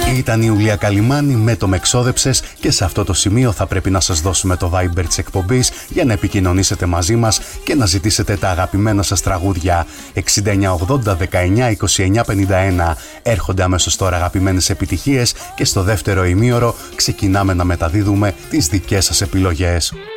Ήταν η Ιουλία Καλιμάνη με το «Με ξόδεψες» και σε αυτό το σημείο θα πρέπει να σας δώσουμε το Viber της εκπομπής για να επικοινωνήσετε μαζί μας και να ζητήσετε τα αγαπημένα σας τραγούδια. 6980 19 29 51. Έρχονται αμέσως τώρα αγαπημένες επιτυχίες και στο δεύτερο ημίωρο ξεκινάμε να μεταδίδουμε τις δικές σας επιλογές.